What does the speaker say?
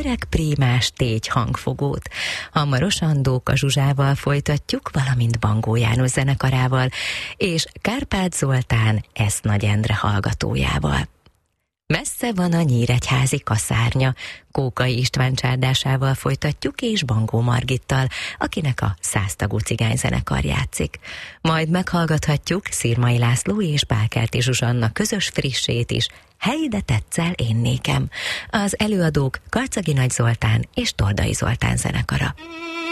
Kerek Prímás tégy hangfogót. Hamarosan Dóka Zsuzsával folytatjuk, valamint Bangó János zenekarával, és Kárpát Zoltán Esznagy Endre hallgatójával. Messze van a nyíregyházi kaszárnya, Kókai István csárdásával folytatjuk, és Bangó Margittal, akinek a 100 tagú cigányzenekar játszik. Majd meghallgathatjuk Szirmai László és Pálkerti Zsuzsanna közös frissét is, Hely, de tetszel én nékem. Az előadók Karcagi Nagy Zoltán és Tordai Zoltán zenekara.